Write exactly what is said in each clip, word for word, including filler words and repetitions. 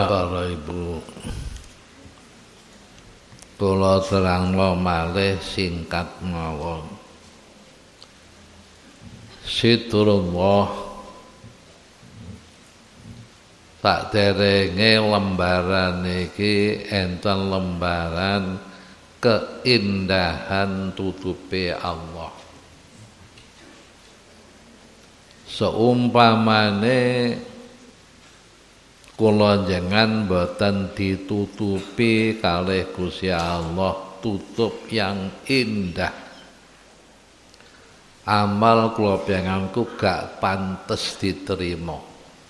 Para Ibu, kula terangno malih singkat mawon. Siturullah saderenge lembaran iki enten lembaran keindahan tutupe Allah. Seumpamane kula jenengan boten ditutupi kalih Gusti Allah tutup yang indah, amal kula penganku gak pantes diterima.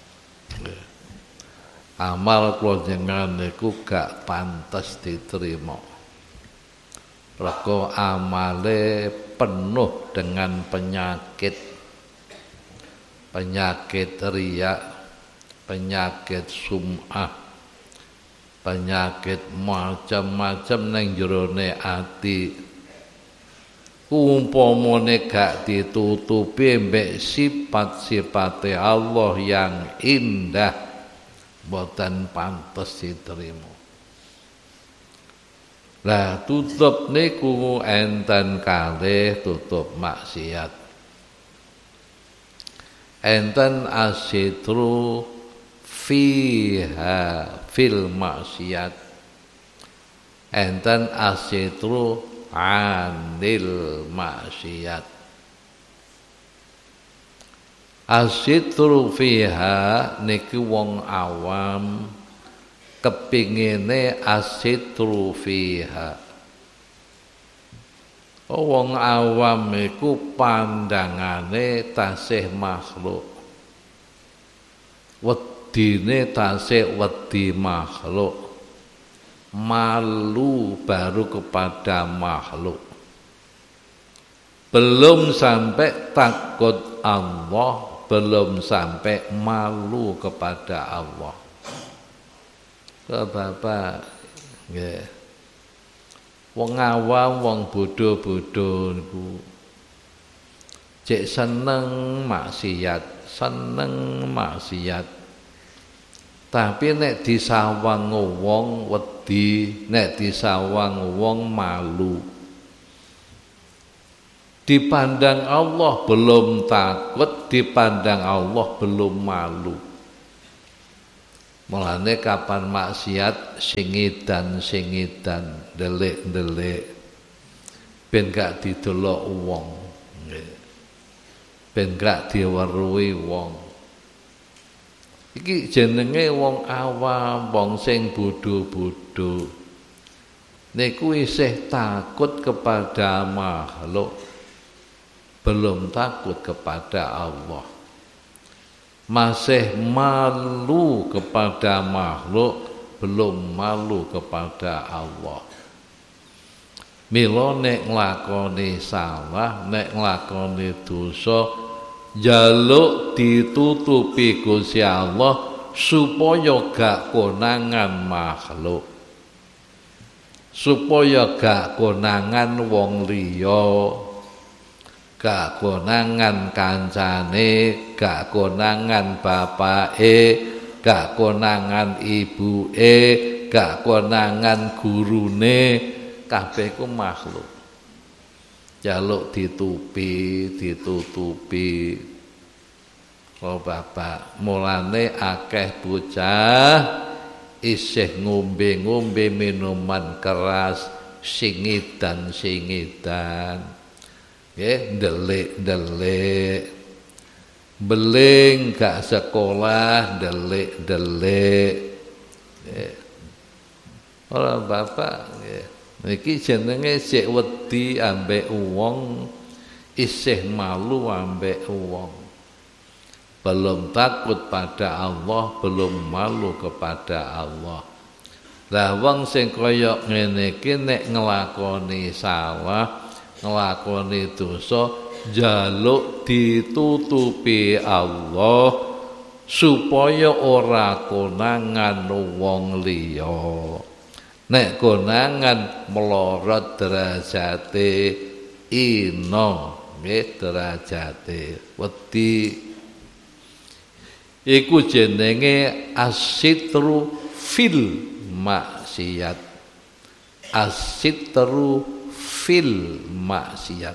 Amal kula jenengan niku gak pantes diterima. Rego amale penuh dengan penyakit, penyakit riya, penyakit sum'ah, penyakit macam-macam nang jerone ati. Umpamane gak ditutupi mbek sifat-sifate Allah yang indah, boten pantes diterima. Lah tutup niku enten kalih tutup maksiat. Enten asitru fiha fil maksiat, enten asitru anil maksiat. Asitru fiha niki wong awam kepingine asitru fiha. Wong awam iku pandangane tasih makhluk, wedine tasih wedi makhluk, malu baru kepada makhluk. Belum sampai takut Allah, belum sampai malu kepada Allah. Ke Bapak nggih. Wong awam, wong bodho-bodho niku cek seneng maksiat, seneng maksiat. Tapi nek disawang wong wedi, nek disawang wong malu. Dipandang Allah belum takut, dipandang Allah belum malu. Mulane kapan maksiat singidan-singidan, delik-delik, ben gak didelok wong, ben gak diweruhi wong. Iki jenenge wong awam, wong sing bodho-bodho. Niku isih takut kepada makhluk, belum takut kepada Allah. Masih malu kepada makhluk, belum malu kepada Allah. Mila nek nglakoni salah, nek nglakoni dosa, jaluk ditutupi Gusti Allah supaya gak konangan makhluk, supaya gak konangan wong liya, gak konangan kancane, gak konangan bapake, gak konangan ibuke, gak konangan gurune, kabeh ku makhluk. Jaluk ditutupi, ditutupi. Oh Bapak, mulane akeh bocah isih ngombe-ngombe minuman keras, singidan-singidan. Nggih, delik-delik. Beling gak sekolah, delik-delik. Nggih. Ora Bapak, nggih. Niki jenenge sik wedi ambek wong, isih malu ambek wong. Belum takut pada Allah, belum malu kepada Allah. Lah wong sing kaya ngene iki nek nglakoni salah, nglakoni dosa, jaluk ditutupi Allah supaya ora konangan wong liya. Nek konangan melorot derajate ino, nggih derajate wedi. Iku jenenge asitru fil maksiat. As-sitru fil maksiat.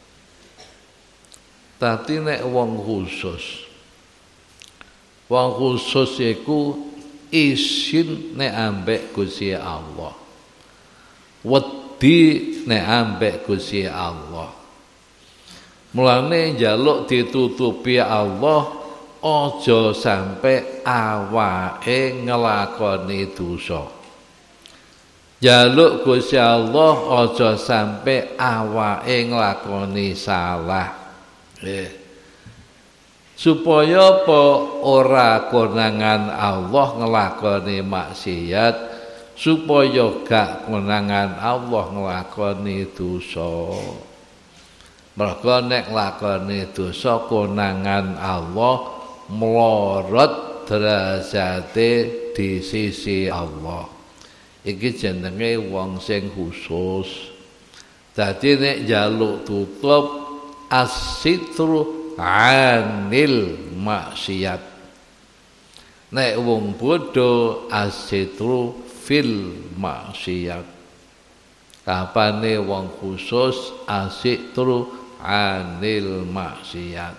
Tadi nek wong khusus, wong khusus iku isin nek ambek Gusti Allah, wedi nek ambek Gusti Allah. Mulane njaluk ditutupi Allah, aja sampai awake nglakoni dosa. Njaluk Gusti Allah aja sampai awake nglakoni salah. Eh. Supaya apa ora konangan Allah nglakoni maksiat, supaya gak konangan Allah nglakoni dosa. Mergo nek nglakoni dosa konangan Allah mlorot derajate di sisi Allah. Iki jenenge wong sing khusus. Dadi nek njaluk tutup as-sitru anil maksiat. Nek wong bodho as-sitru fil maksiat. Kapane wong khusus as-sitru anil maksiat.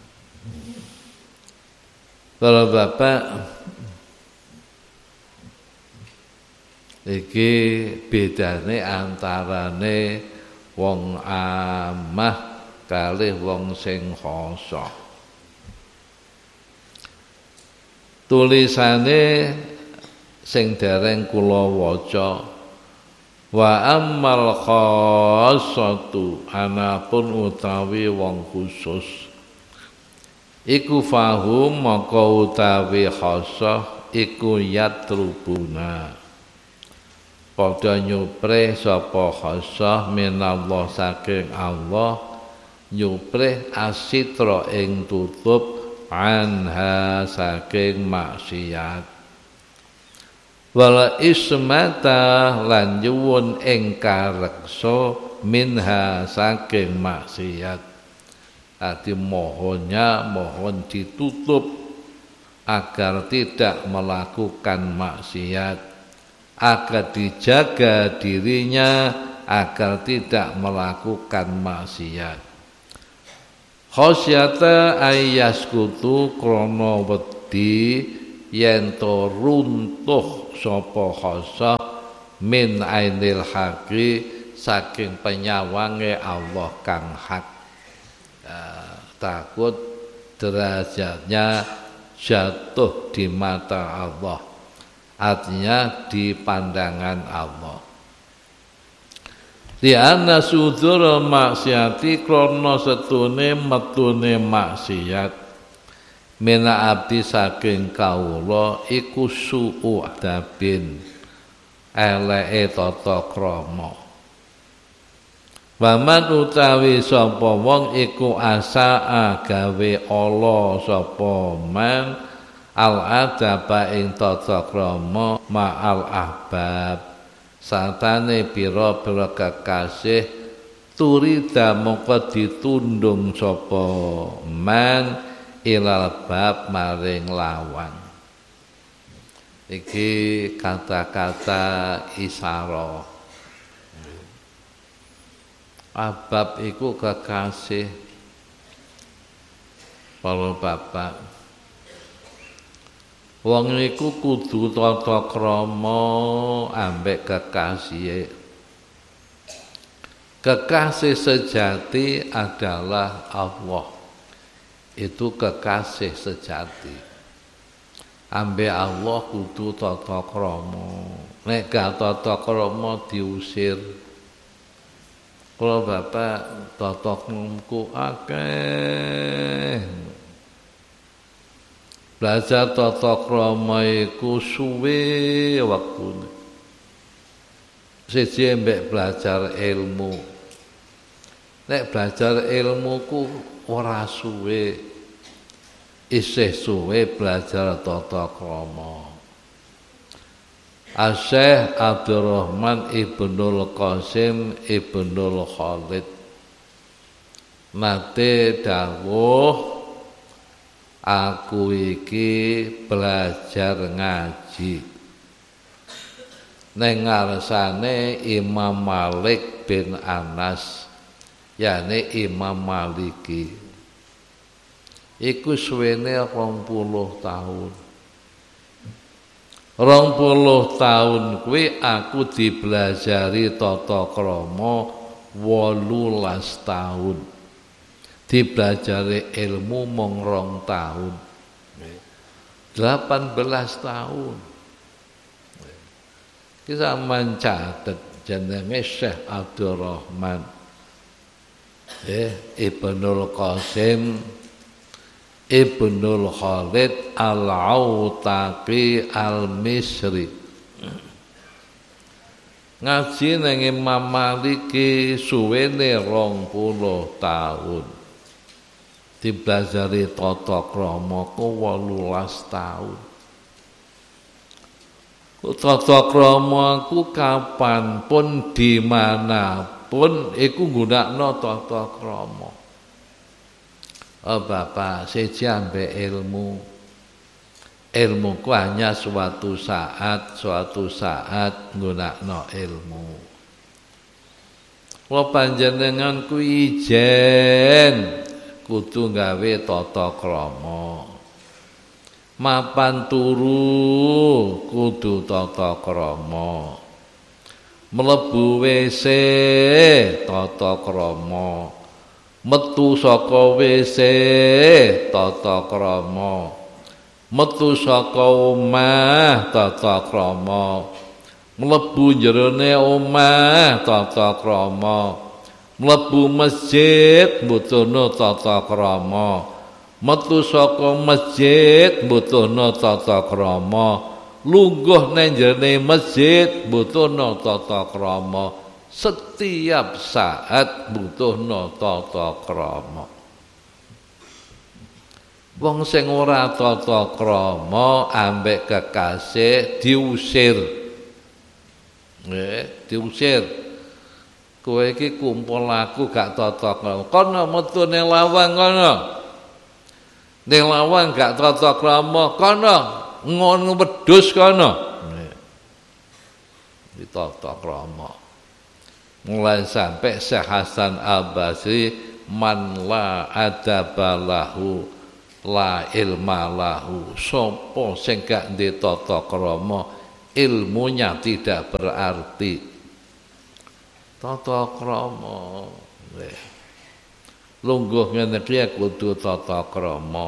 Kalau Bapak iki bedane antarane wong amah kalih wong sing khosoh. Tulisane sing dereng kula waca, wa ammal khassatu anapun utawi wong khusus iku fahum maka utawi khassah iku yatrubuna padha nyupre sapa khassah minallah saking Allah, nyuprih asitra ing tutup anha saking maksiat, wala ismata lan nyuwun ing kareksa minha saking maksiat. Adi mohonnya mohon ditutup agar tidak melakukan maksiat, agar dijaga dirinya agar tidak melakukan maksiat. Khosyata ayyaskutu krana wedi yen to runtuh sapa khosah min ainil haqi saking penyawange Allah kang hak. Uh, takut derajatnya jatuh di mata Allah, artinya di pandangan Allah. Di anna sudur maksiati krana setune metune maksiat mena abdi saking kawula iku su'u adabin eleke tata krama. Waman utawi sapa wong iku asaa gawe ala sapa man al adaba ing tata krama ma'al ahbab satane pira-pira kekasih turida mongko ditundung sapa man ilal bab maring lawan. Iki kata-kata isyarah. Ahbab iku kekasih. Para bapak, wong iku kudu tata krama ambek kekasih. Kekasih sejati adalah Allah. Itu kekasih sejati. Ambek Allah kudu tata krama. Nek gak tata krama diusir. Kalau bapak tata kramaku akeh. Belajar tata krama iku suwe waktune. Siji mbek belajar ilmu. Nek belajar ilmu ku ora suwe. Isih suwe belajar tata krama. Asy-Syaikh Abdurrahman Ibnul Qasim Ibnul Khalid nate dawuh, aku iki belajar ngaji ning ngarsane Imam Malik bin Anas, yakni Imam Maliki. Iku suwene rong puluh tahun. Rong puluh tahun kuwi aku dibelajari tata krama wolulas tahun. Dibelajari ilmu mung rong tahun. delapan belas tahun. Kita mencatat jenenge Syekh Abdurrahman eh Ibnul Qasim Ibnul Khalid Al-Autaqi Al-Misri. Ngaji nang Imam Maliki suwene rong puluh tahun. Dibelajari tata krama ku wolulas tahun. Tata krama ku kapanpun dimanapun iku nggunakno tata krama. Oh Bapak, siji ambek ilmu. Ilmu ku hanya suatu saat, suatu saat nggunakno ilmu. Wa panjenengan ku ijen kudu gawe tata krama. Mapan turu kudu tata krama. Mlebu W C tata krama. Metu saka W C tata krama. Metu saka omah tata krama. Mlebu jerone omah tata krama. Mlebu masjid butuhna tata krama. Metu saka masjid butuhna tata krama. Lungguh nang jerone masjid butuhna tata krama. Setiap saat butuhna tata krama. Wong sing ora tata krama ambek kekasih diusir. Nggih, diusir. Kowe iki kumpul aku gak tata krama. Kono metu ning lawang kono. Ning lawang gak tata krama, kono ngono wedhus kono. Di tata krama. Mulai sampai Syekh Hasan Al-Basri, man la adabalahu la ilma lahu. Sapa sing gak ndek tata krama, ilmunya tidak berarti. Tata krama. Lungguh ngene iki kudu tata krama.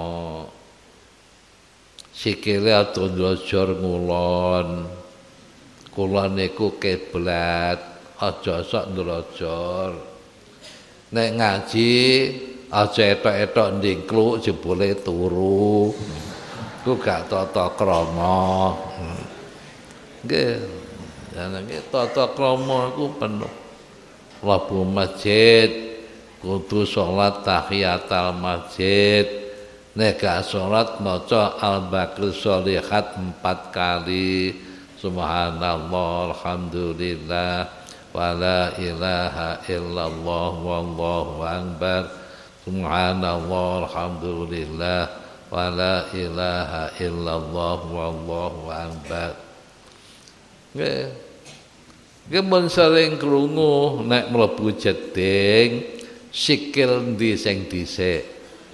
Sikile tundra-jor ngulon. Kulon niku kiblat, aja sok ndrojor. Nek ngaji aja etok-etok ndingkluk jebule turu. Ku gak tata krama. Nggih. Jenenge tata krama iku penuh. Mlebu masjid kudu salat tahiyatul masjid. Nek gak salat maca al-baqir sholihat empat kali. Subhanallah, alhamdulillah, wa la ilaha illallah, wallahu akbar. Subhanallah, alhamdulillah, wa la ilaha illallah, wallahu akbar. Nggih. Gemen sering krungu nek mlebu jeding sikil ndi sing dhisik.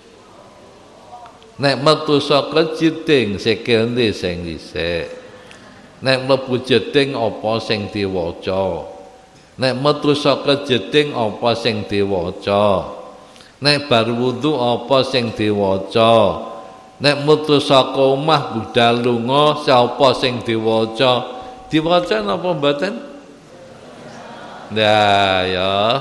Nek metu saka jeding sikil ndi sing dhisik. Nek mlebu jeding apa sing diwaca. Nek metu saka jeding apa sing diwaca. Nek bar wudu apa sing diwaca. Nek metu saka omah budal lunga sapa sing diwaca. Diwaca napa mboten? Nah ya.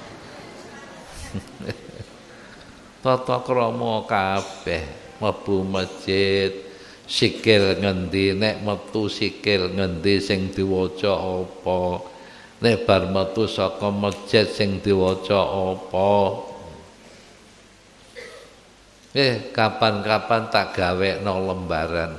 Tata krama kabeh mlebu masjid sikil ngendi nek metu sikil ngendi sing diwaca apa nek bar metu saka masjid sing diwaca apa. Eh kapan-kapan tak gawekno lembaran.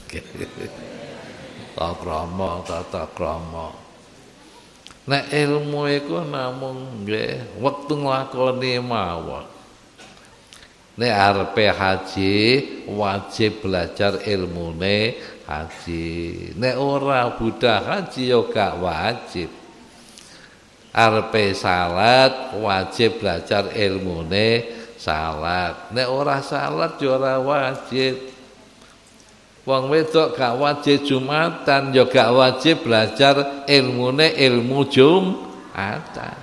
Tata krama, tata krama. Nek ilmu iku namung nggih wektu nglakoni mawon. Nek arepe haji wajib belajar ilmune haji. Nek ora budal haji ya gak wajib. Arepe salat wajib belajar ilmune salat. Nek ora salat ya ora wajib. Wong wedok gak wajib Jumatan ya gak wajib belajar ilmune ilmu Jumatan.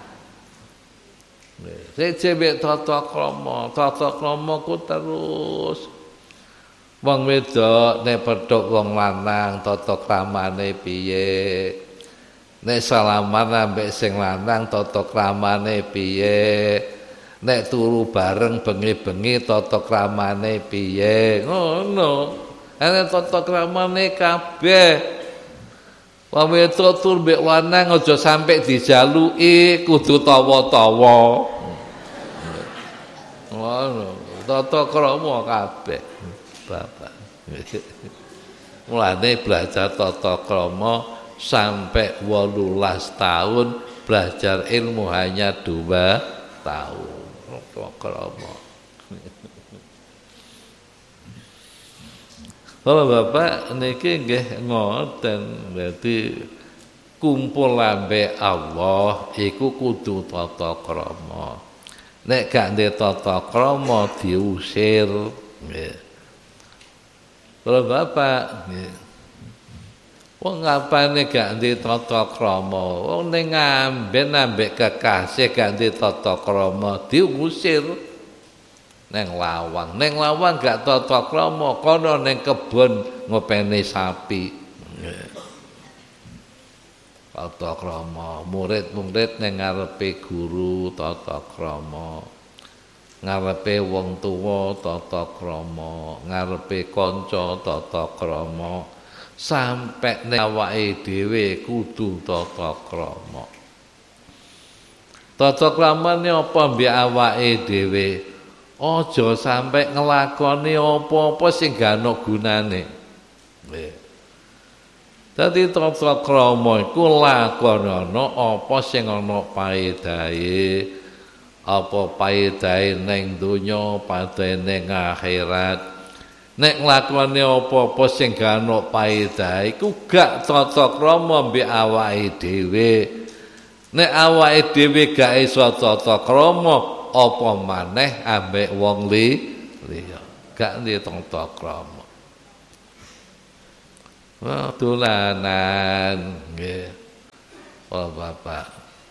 Sik cewek tata krama, tata krama ku terus. Wong wedok nek pedhok wong lanang tata kramane piye? Nek salaman ambek sing lanang tata kramane piye? Nek turu bareng bengi-bengi tata kramane piye? Ngono. Ana tata kramane kabeh. Wong wedok tur mbek lanang aja sampe dijaluki kudu tawa-tawa. Ngono, tata krama kabeh. Bapak. Mulane belajar tata krama sampai wolulas tahun, belajar ilmu hanya dua tahun. Tata krama. Kalau Bapak niki nggih ngoten, berarti kumpul ambek Allah iku kudu tata krama. Nek gak ndek tata krama diusir nggih. Kalau Bapak nggih. Wong ngapane gak ndek tata krama? Wong ning ngamben ambek kekasih gak ndek tata krama diusir. Neng lawang, neng lawang gak tata krama, kono neng kebon ngopeni sapi. Tata krama, murid-murid neng ngarepe guru tata krama. Ngarepe wong tuwa tata krama, ngarepe kanca tata krama. Sampe neng awake dhewe kudu tata krama. Tata kramane apa mbek awake dhewe? Aja sampai ngelakoni apa-apa sing gak ana gunane. Nggih. Dadi tata krama iku lakonana apa sing ana paedahe, apa paedahe ning donya, paedahe ning akhirat. Nek nglakoni apa-apa sing gak ana paedahe iku gak tata krama mbek awake dhewe. Nek awake dhewe gak iso tata krama, apa maneh ambek wong li liya gak ndek tata krama. Wah dolanan nggih. Oh Bapak.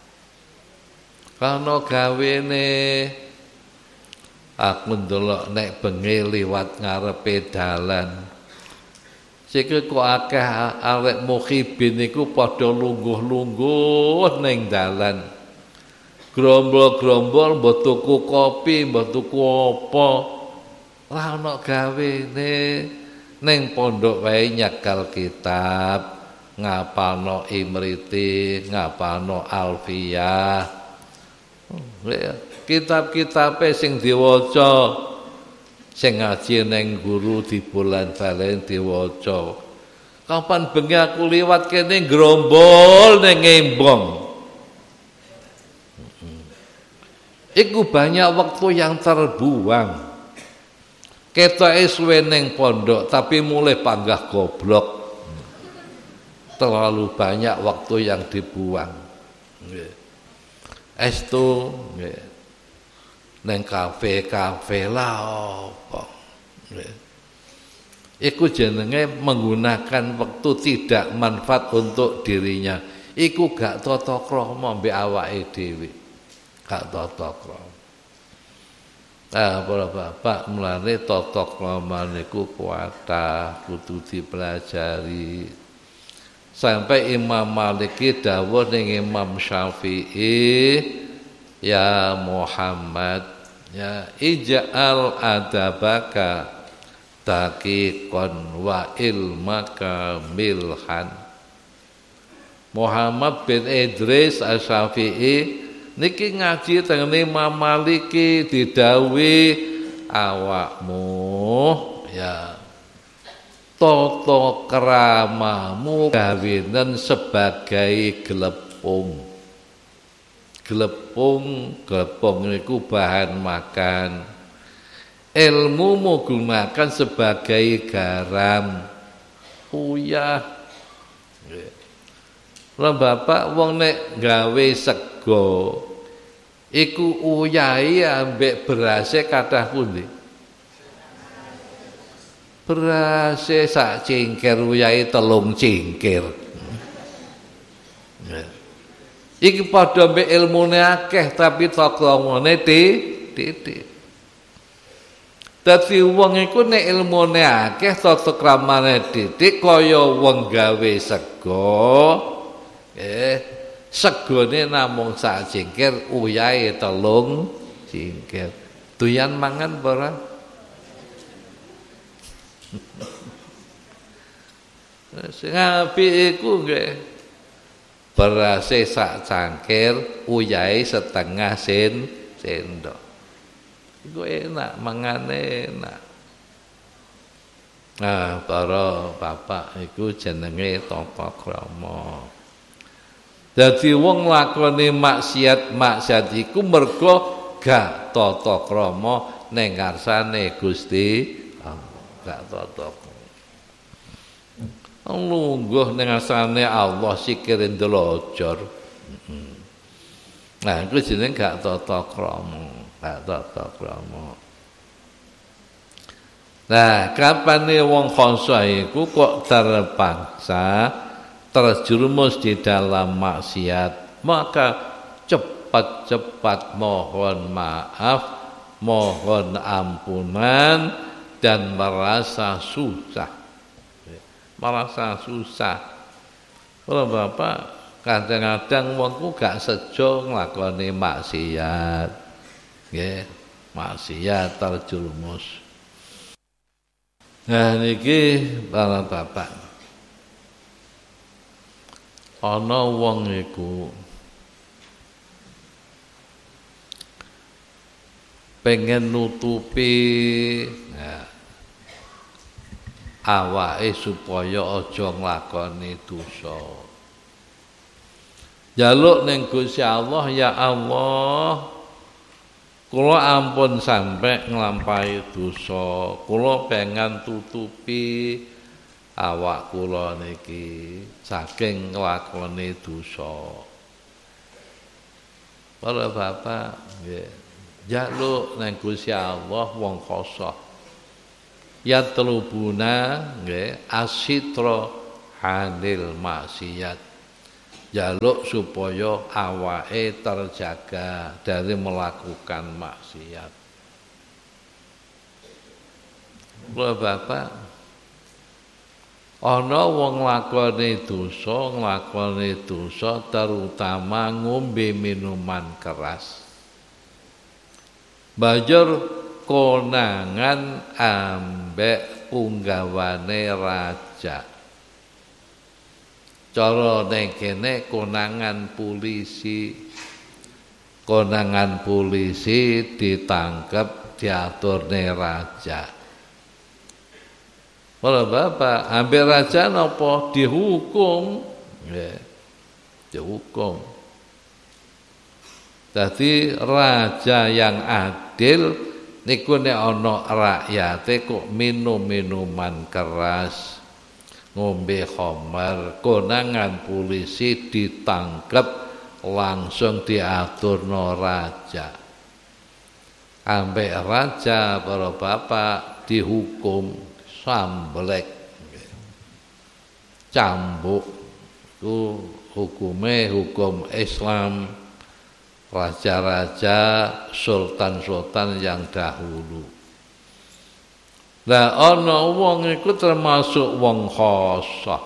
Kana gawene aku ndelok nek bengi liwat ngarepe dalan. Sikil kok akeh arek mukhibin niku padha lungguh-lungguh ning dalan. Grombol-grombol mbok tuku kopi, mbok tuku apa. Lah ana gawene ning pondok wae nyekel kitab, ngapalno Imriti, ngapalno Alfiyah. Kitab-kitabe sing diwaca, sing ngaji ning guru di bulan balen diwaca. Kapan bengi aku liwat kene grombol ning embong. Iku banyak waktu yang terbuang. Ketoke suwe ning pondok tapi mulai panggah goblok. Terlalu banyak waktu yang dibuang. Nggih. Estu nggih. Ning kafe-kafe lah apa. Nggih. Iku jenenge menggunakan waktu tidak manfaat untuk dirinya. Iku gak tata krama mbek awake dhewe. Gak tata krama. Ah, para bapak mulane tata krama niku kuwatah kudu dipelajari. Sampai Imam Malik dawuh ning Imam Syafi'i, ya Muhammad, ya ij'al adabaka taqiqan wa ilmaka milhan. Muhammad bin Idris Asy-Syafi'i niki ngaji teng Imam Malik didhawuhi awakmu ya tata kramamu gawenen sebagai glepung. Glepung, glepung niku bahan makan. Ilmumu gunakan sebagai garam uyah. Lha bapak wong nek gawe sego iku uyahi ambek berase kathah pundi? Berase sak cingkir uyahi telung cingkir. Iki padha mbek ilmune akeh tapi takramane titik. Dadi wong iku nek ilmune akeh tata kramane titik kaya wong gawe sego, eh segone namung sak cingkir, uyahe telung cingkir. Doyan mangan ora? Sing apik iku nggih berase sak cangkir, uyahe setengah sen sendok. Iku enak, mangane enak. Nah, para bapak iku jenenge tata krama. Dadi wong lakoni maksiat, maksiat iku mergo gak tata krama ning ngarsane Gusti Allah. Gak tata krama. Lungguh ning ngarsane Allah sikire ndelojor. Nah, iku jenenge gak tata krama. Tata krama. Nah, kapane wong khoso iku kok terpaksa terjerumus di dalam maksiat, maka cepat-cepat mohon maaf, mohon ampunan dan merasa susah. Merasa susah. Kalau bapak kadang-kadang wongku gak sejo nglakoni maksiat. Nggih, maksiat terjerumus. Nah niki para bapak. Ana wong iku pengen nutupi nah, awake supaya aja nglakoni dosa. Njaluk ning Gusti Allah, ya Allah, kula ampun sampai nglampahi dosa. Kula pengen tutupi awak kula niki saking nglakoni dosa. Para bapak nggih, njaluk nang Gusti Allah wong khoso. Ya telubuna nggih asitra hanil maksiat. Jaluk supaya awake terjaga dari melakukan maksiat. Lha bapak, ana wong nglakoni dosa, nglakoni dosa terutama ngombe minuman keras. Banjur konangan ambek punggawane raja. Cara ning kene konangan polisi. Konangan polisi ditangkep diaturne raja. Para bapak, ambek raja napa dihukum? Nggih. Dihukum. Dadi raja yang adil niku nek ana rakyate kok minum minuman keras, ngombe khamar, konangan polisi ditangkep langsung diaturno raja. Ambek raja para bapak dihukum samblek, cambuk. Itu hukume hukum Islam raja-raja, sultan-sultan yang dahulu. Lah ana wong iku termasuk wong khoso.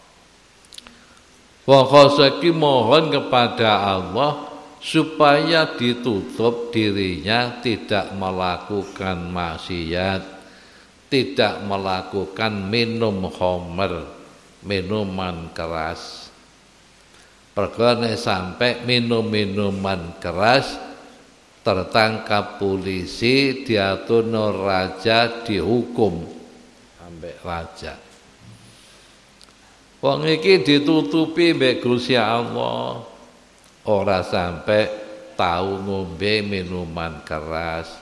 Wong khoso iki mohon kepada Allah supaya ditutup dirinya tidak melakukan maksiat, tidak melakukan minum khamr, minuman keras. Perkara sampai minum minuman keras tertangkap polisi, diaturno raja, dihukum ambek raja. Wong iki ditutupi mbek Gusti Allah, ora sampai tahu ngombe minuman keras,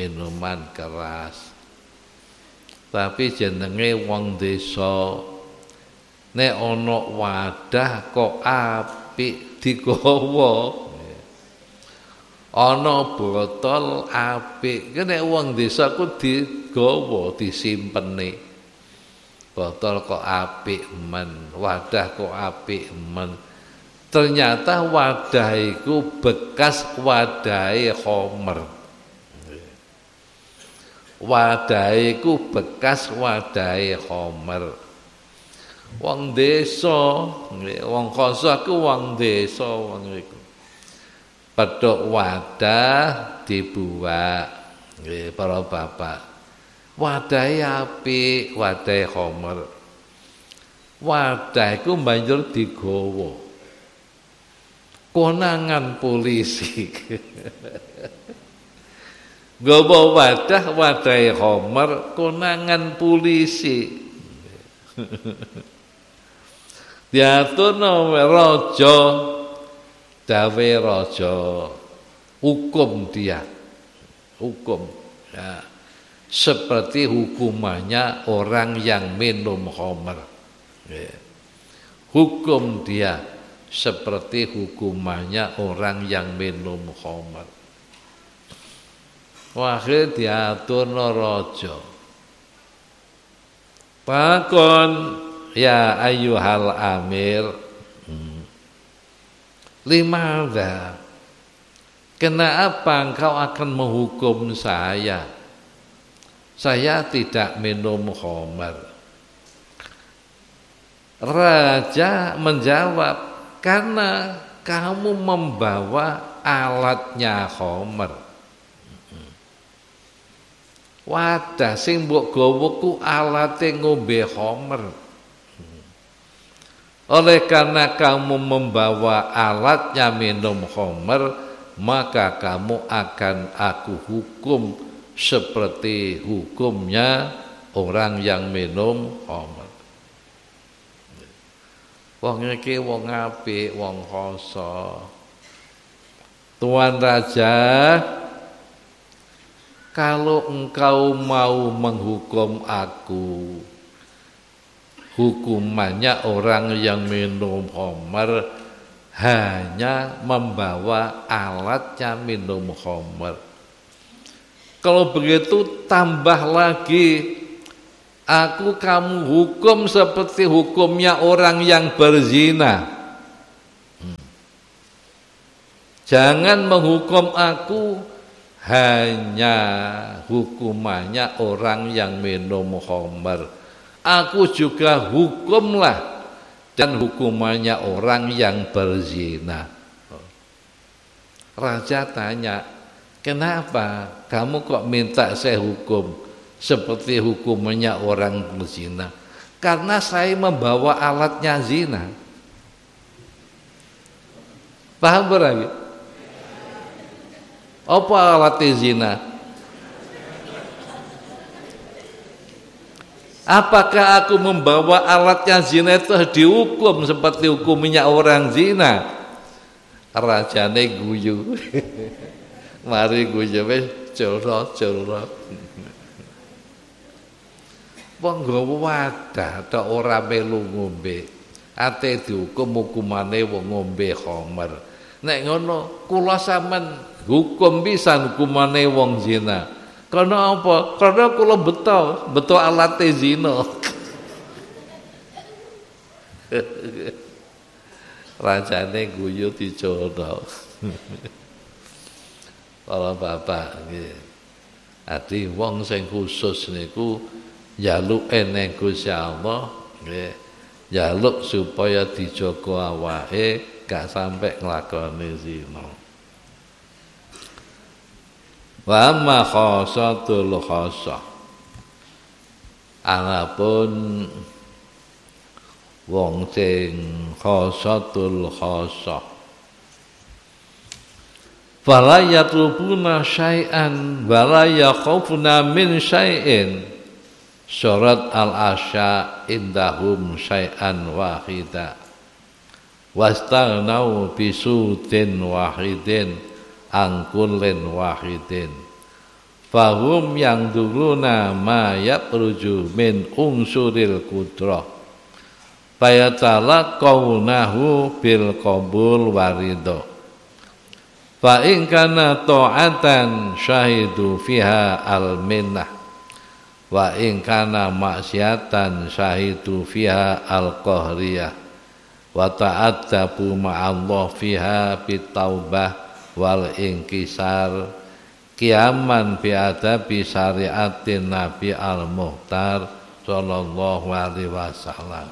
minuman keras. Tapi jenenge wong desa, nek ana wadah kok apik digawa, ana botol apik nek wong desa ku digawa disimpene, botol kok apik men, wadah kok apik men. Ternyata wadah iku bekas wadahe khamr. Wadah iku bekas wadahe khamr. Wong desa, wong khoso ku wong desa wong iku. Pedhok wadah dibuak, nggih para bapak. Wadahe apik, wadahe khamr. Wadah iku banjur digawa. Konangan polisi. Gawa wadah wadahe khamr, konangan polisi. Diaturno raja, dawe raja, hukum dia, hukum. Ya. Seperti hukumannya orang yang minum khamr. Ya. Hukum dia seperti hukumannya orang yang minum khamr. Wahid diaturno raja. Pakon ya ayyuhal amir, hmm. Limadha, kenapa engkau akan menghukum saya? Saya tidak minum khamr. Raja menjawab, karena kamu membawa alatnya khamr. Wadah sing mbok gawa ku alate ngombe khamr. Oleh karena kamu membawa alatnya minum khamr, maka kamu akan aku hukum seperti hukumnya orang yang minum khamr. Wong iki wong apik, wong khoso. Tuan Raja, kalau engkau mau menghukum aku, hukumannya orang yang minum khamr hanya membawa alatnya minum khamr. Kalau begitu tambah lagi, aku kamu hukum seperti hukumnya orang yang berzina. Hmm. Jangan menghukum aku hanya hukumannya orang yang minum khamr. Aku juga hukumlah dan hukumannya orang yang berzina. Raja tanya, kenapa kamu kok minta saya hukum seperti hukumannya orang berzina? Karena saya membawa alatnya zina. Paham berarti? Apa alatnya zina? Apakah aku membawa alatnya zina itu dihukum seperti hukumnya orang zina? Rajane guyu. Mari guyu wis curot-curot. Wong nggawa wadah tok ora melu ngombe. Ate dihukum hukumane wong ngombe khamr. Nek ngono kula sampean hukum pisan hukumane wong zina. Karena apa? Karena kula beto, beto alate zina. Rajane guyu dicono. Para bapak nggih. Ati wong sing khusus niku njaluk eneng Gusti Allah nggih. Njaluk supaya dijaga awake gak sampai nglakoni zina. Wa ma khasatul khasah. Anapun wong sing khasatul khasah. Fala yatlubuna syai'an wala yakhafuna min syai'in. Surat Al-Asya indahum syai'an wahida. Wastaghnau bisutin wahidin angkulin wahidin. Fahum yang duruna ma yakruju min unsuril kudrah. fayatalaqawnahu bil qabul waridho. Fa in kana ta'atan syahidu fiha al minnah wa in kana maksiatan syahidu fiha al qahriyah wa ta'addabu ma'allah fiha bitaubah wal inkisar kiaman bi adabi syariatin nabi al muhtar sallallahu alaihi wasallam.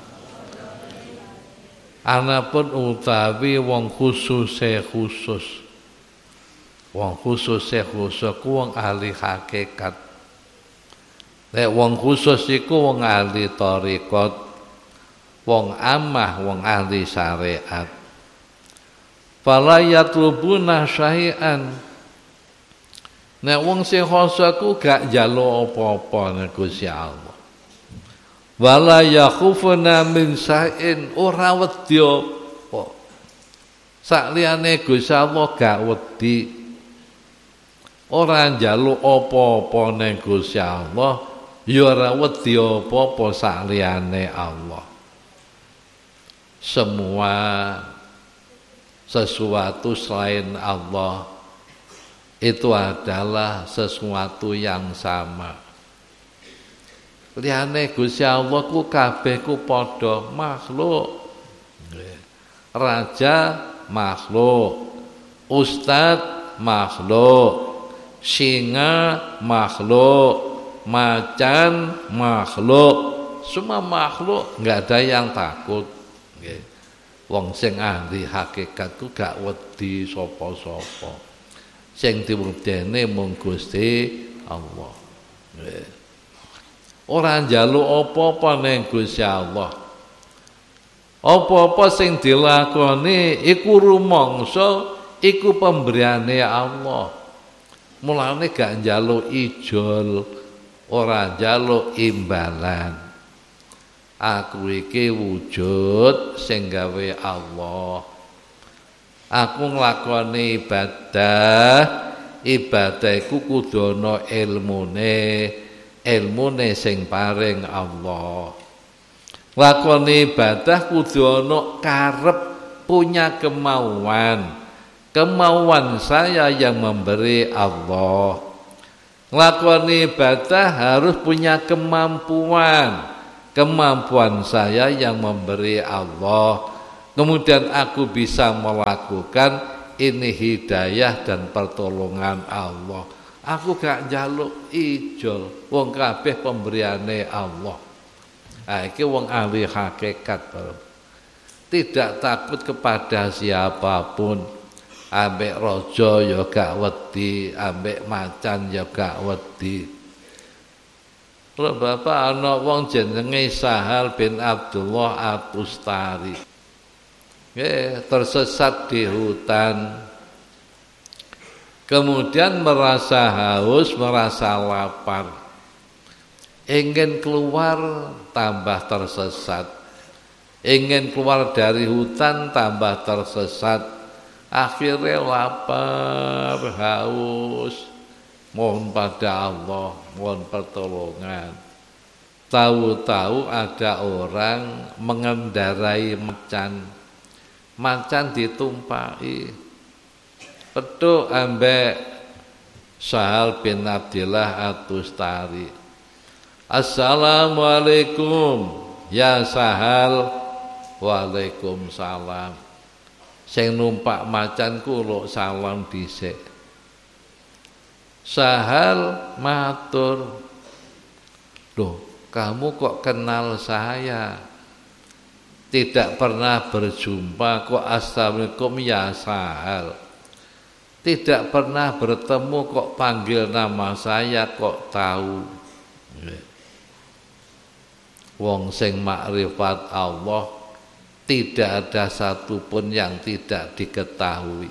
Anapun utawi wong khususe khusus, wong khususe khusus ku wong ahli hakikat. Nek wong khusus iku wong ahli thariqat, wong amah wong ahli syariat. Fala yatlubuna syai'an. Nek wong sing khusus ku gak njaluk apa-apa nek Gusti Allah. Wala yakhufuna min syai'in, ora wedi apa. Sakliyane Gusti Allah gak wedi. Ora njaluk apa-apa ning Gusti Allah, ya ora wedi apa-apa sakliyane Allah. Semua sesuatu selain Allah itu adalah sesuatu yang sama. Liyane Gusti Allah ku kabeh ku padha makhluk. Raja makhluk, ustad makhluk, singa makhluk, macan makhluk, semua makhluk, enggak ada yang takut. Nggih. Wong sing ahli hakikat ku gak wedi sapa-sapa. Sing diwedeni mung Gusti Allah. Nggih. Ora njaluk apa-apa ning Gusti Allah. Apa-apa sing dilakoni iku rumangsa iku pemberiane Allah. Mulane gak njaluk ijol, ora njaluk imbalan. Aku iki wujud sing gawe Allah. Aku nglakoni ibadah, ibadah iku kudu ana ilmune. Ilmune sing paring Allah. Lakoni ibadah kudu ana karep, punya kemauan. Kemauan saya yang memberi Allah. Lakoni ibadah harus punya kemampuan. Kemampuan saya yang memberi Allah. Kemudian aku bisa melakukan ini hidayah dan pertolongan Allah. Aku gak njaluk ijol, wong kabeh pemberiane Allah. Ah iki wong ahli hakikat, Bro. Tidak takut kepada siapapun. Ambek raja ya gak wedi, ambek macan ya gak wedi. Lho Bapak ana wong jenenge Sahal bin Abdullah At-Tustari. Nggih, tersesat di hutan. Kemudian merasa haus, merasa lapar. Ingin keluar, tambah tersesat. Ingin keluar dari hutan, tambah tersesat. Akhirnya lapar, haus. Mohon pada Allah, mohon pertolongan. Tahu-tahu ada orang mengendarai macan. Macan ditumpai. Peduk ambek Sahal bin Abdillah At-Tustari. Assalamualaikum ya Sahal. Waalaikumsalam. Sing numpak macanku lho salam dhisik. Sahal matur, "Loh, kamu kok kenal saya? Tidak pernah berjumpa kok assalamualaikum ya Sahal. Tidak pernah bertemu kok panggil nama saya kok tahu." Wong sing makrifat Allah tidak ada satupun yang tidak diketahui.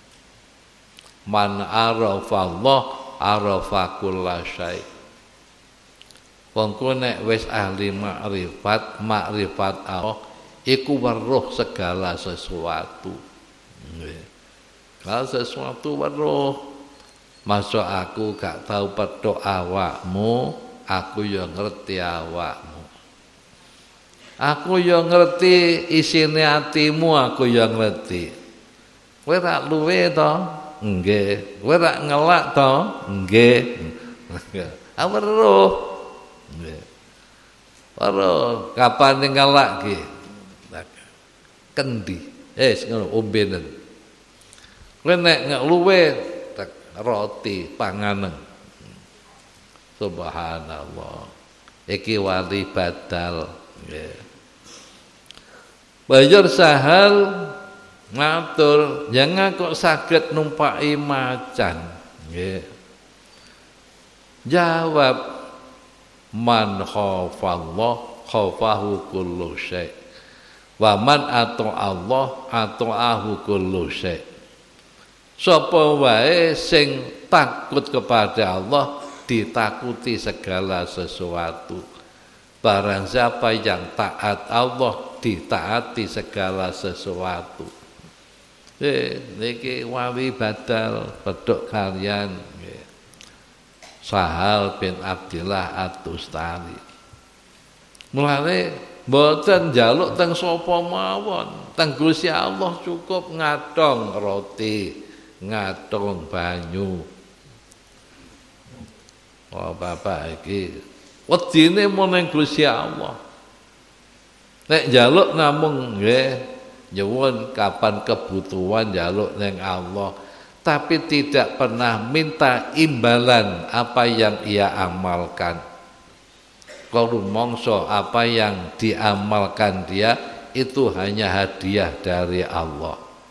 Man arafa Allah arafa kulla syai. Wong nek wis ahli makrifat, makrifat Allah iku weruh segala sesuatu. Nggih. Kalau sesuatu weruh, masuk aku gak tahu pedhok awakmu, aku ya ngerti awakmu. Aku yo ngerti isine atimu, aku yo ngerti. Kowe rak luwe to? Nggih. Kowe rak ngelak to? Nggih. Aku weruh. Nggih. Weruh kapan ngelak ki? Kendi. Eh ngono ombenen. Kowe nek luwe roti panganan. Subhanallah. Iki wali badal. Yeah. Banjur Sahal ngatur, jangan kok saged numpaki macan. Yeah. Jawab, man khafallah khafahu kullu syai'. Wa man ata Allah ata'ahu kullu syai'. Sapa wae sing takut kepada Allah ditakuti segala sesuatu. Barang siapa yang taat Allah ditaati segala sesuatu. Eh niki wawi badal pedhok kalian nggih. Sahal bin Abdillah At-Tustari. Mulane mboten njaluk teng sapa mawon, teng Gusti Allah cukup ngadong roti, ngadong banyu. Oh bapak iki wedine meneng Gusti Allah. Nek njaluk namung nggih nyuwun kapan kebutuhan njaluk ning Allah, tapi tidak pernah minta imbalan apa yang ia amalkan. Kalau mongso apa yang diamalkan dia itu hanya hadiah dari Allah.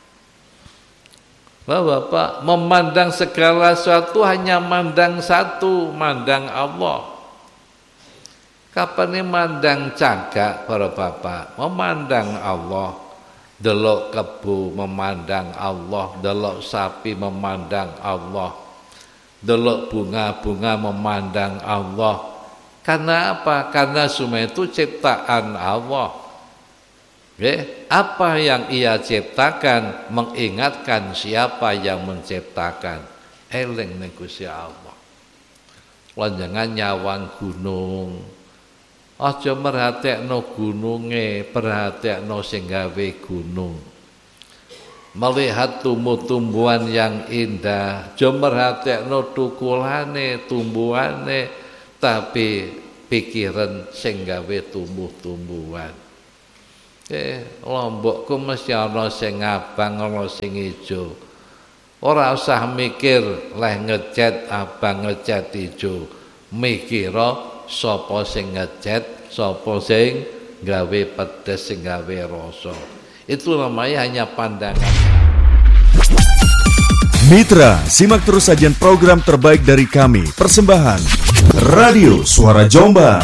Bapak, memandang segala sesuatu hanya mandang satu, mandang Allah. Kapan ini mandang cagak para bapak, memandang Allah. Delok kebu memandang Allah, delok sapi memandang Allah, delok bunga-bunga memandang Allah. Karena apa? Karena semua itu ciptaan Allah. Okay? Apa yang ia ciptakan mengingatkan siapa yang menciptakan. Eling ning Gusti Allah. Lan jangan nyawang gunung. Aja merhatekno gununge, perhatekno sing gawe gunung. Melihat tumbuh-tumbuhan yang indah, aja merhatekno tukulane, tumbuhane, tapi pikiran sing gawe tumbuh-tumbuhan. Eh, lombokku mesti ana sing abang, ana sing ijo. Ora usah mikir leh ngecat abang ngecat ijo. Mikira sapa sing ngecat, sapa sing gawe pedes, sing gawe rasa. Itu namanya hanya pandangan. Mitra, simak terus sajian program terbaik dari kami. Persembahan Radio Suara Jombang.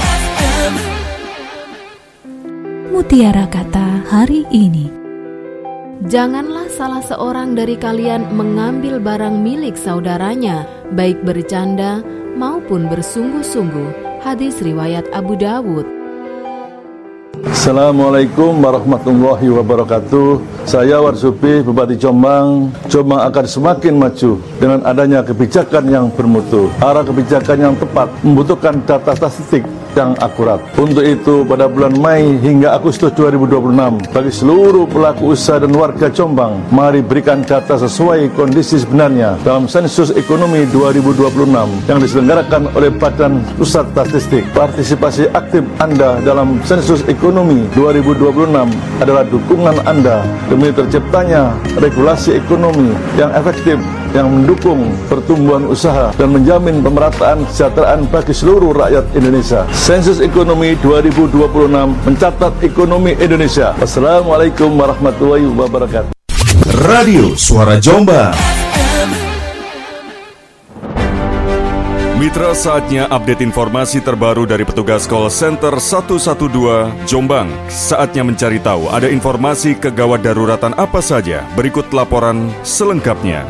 Mutiara kata hari ini. Janganlah salah seorang dari kalian mengambil barang milik saudaranya, baik bercanda maupun bersungguh-sungguh. Hadis riwayat Abu Dawud. Assalamualaikum warahmatullahi wabarakatuh. Saya Warsupi, Bupati Jombang. Jombang akan semakin maju dengan adanya kebijakan yang bermutu. Arah kebijakan yang tepat membutuhkan data statistik yang akurat. Untuk itu, pada bulan Mei hingga Agustus dua ribu dua puluh enam, bagi seluruh pelaku usaha dan warga Jombang, mari berikan data sesuai kondisi sebenarnya dalam sensus ekonomi dua ribu dua puluh enam yang diselenggarakan oleh Badan Pusat Statistik. Partisipasi aktif Anda dalam sensus ekonomi dua ribu dua puluh enam adalah dukungan Anda demi terciptanya regulasi ekonomi yang efektif, yang mendukung pertumbuhan usaha dan menjamin pemerataan kesejahteraan bagi seluruh rakyat Indonesia. Sensus Ekonomi dua ribu dua puluh enam mencatat ekonomi Indonesia. Wassalamualaikum warahmatullahi wabarakatuh. Radio Suara Jombang. Mitra, saatnya update informasi terbaru dari petugas call center seratus dua belas Jombang. Saatnya mencari tahu ada informasi kegawat daruratan apa saja. Berikut laporan selengkapnya.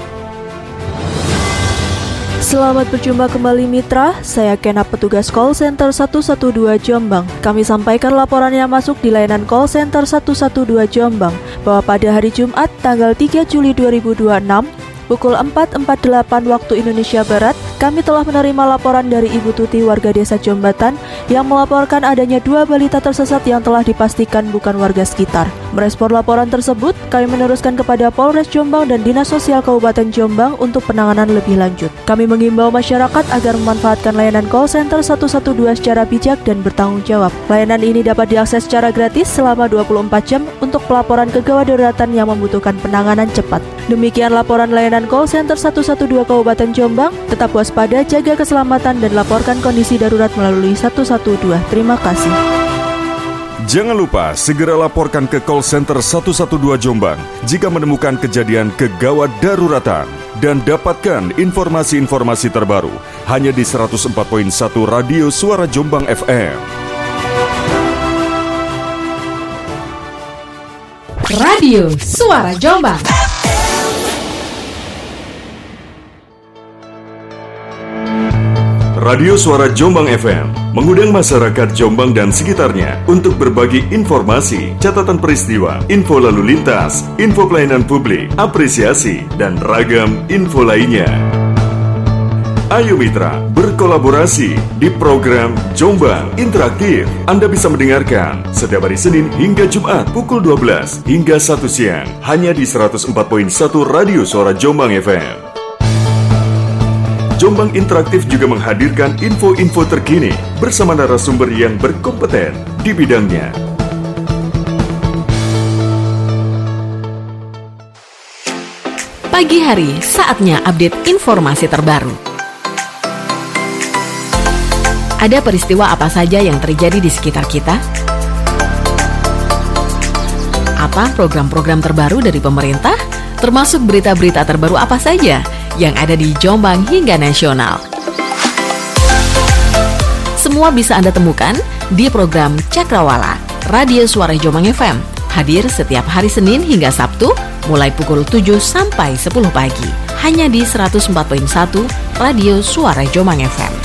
Selamat berjumpa kembali mitra, saya Kena petugas call center seratus dua belas Jombang. Kami sampaikan laporan yang masuk di layanan call center seratus dua belas Jombang bahwa pada hari Jumat tanggal tiga Juli dua ribu dua puluh enam pukul empat empat puluh delapan waktu Indonesia Barat, kami telah menerima laporan dari Ibu Tuti warga desa Jombatan yang melaporkan adanya dua balita tersesat yang telah dipastikan bukan warga sekitar. Merespon laporan tersebut, kami meneruskan kepada Polres Jombang dan Dinas Sosial Kabupaten Jombang untuk penanganan lebih lanjut. Kami mengimbau masyarakat agar memanfaatkan layanan call center satu satu dua secara bijak dan bertanggung jawab. Layanan ini dapat diakses secara gratis selama dua puluh empat jam untuk pelaporan kegawat daruratan yang membutuhkan penanganan cepat. Demikian laporan layanan call center satu satu dua Kabupaten Jombang. Tetap waspada, jaga keselamatan, dan laporkan kondisi darurat melalui satu satu dua. Terima kasih. Jangan lupa segera laporkan ke call center satu satu dua Jombang jika menemukan kejadian kegawat daruratan. Dan dapatkan informasi-informasi terbaru hanya di seratus empat koma satu Radio Suara Jombang F M. Radio Suara Jombang. Radio Suara Jombang F M mengundang masyarakat Jombang dan sekitarnya untuk berbagi informasi, catatan peristiwa, info lalu lintas, info pelayanan publik, apresiasi, dan ragam info lainnya. Ayo mitra, berkolaborasi di program Jombang Interaktif. Anda bisa mendengarkan setiap hari Senin hingga Jumat pukul dua belas hingga satu siang hanya di seratus empat koma satu Radio Suara Jombang F M. Jombang Interaktif juga menghadirkan info-info terkini bersama narasumber yang berkompeten di bidangnya. Pagi hari, saatnya update informasi terbaru. Ada peristiwa apa saja yang terjadi di sekitar kita? Apa program-program terbaru dari pemerintah? Termasuk berita-berita terbaru apa saja yang ada di Jombang hingga nasional. Semua bisa Anda temukan di program Cakrawala Radio Suara Jombang F M. Hadir setiap hari Senin hingga Sabtu mulai pukul tujuh sampai sepuluh pagi. Hanya di seratus empat koma satu Radio Suara Jombang F M.